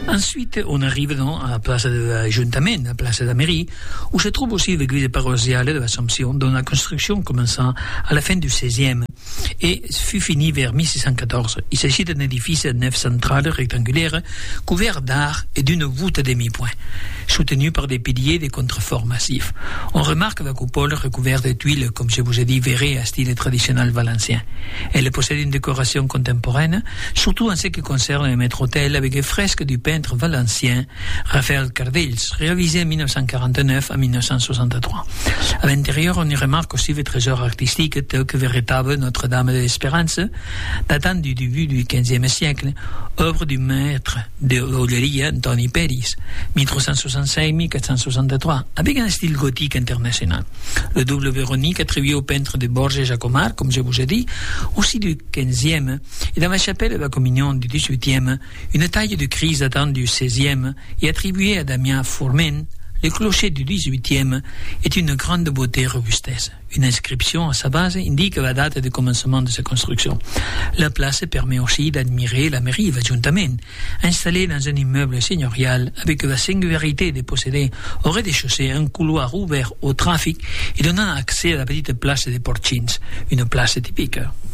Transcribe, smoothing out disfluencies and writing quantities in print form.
Ensuite, on arrive à la place de l'Ajuntament, la place de la mairie, où se trouve aussi l'église paroissiale de l'Assomption, dont la construction commença à la fin du XVIe et fut finie vers 1614. Il s'agit d'un édifice à nef centrale rectangulaire, couvert d'art et d'une voûte à demi-point, soutenu par des piliers et des contreforts massifs. On remarque la coupole recouverte de tuiles, comme je vous ai dit, verrées à style traditionnel valencien. Elle possède une décoration contemporaine, surtout en ce qui concerne le maître-autel, avec les fresques du peintre valencien Raphaël Cardells, réalisées en 1949 à 1963. À l'intérieur, on y remarque aussi des trésors artistiques tels que véritable Notre-Dame de l'Espérance, datant du début du XVe siècle, œuvre du maître de l'hôtellerie Antoni Peris, 1365-1463, avec un style gothique international. Le double Véronique attribué au peintre de Borges Jacomar, comme je vous ai dit, aussi du XVe, et dans la chapelle de la Communion du XVIIIe, une taille de crise datant du XVIe et attribuée à Damien Fourmen. Le clocher du XVIIIe est une grande beauté et robustesse. Une inscription à sa base indique la date de commencement de sa construction. La place permet aussi d'admirer la mairie et l'Ajuntament, installée dans un immeuble seigneurial avec la singularité de posséder au rez-de-chaussée un couloir ouvert au trafic et donnant accès à la petite place des Porcins, une place typique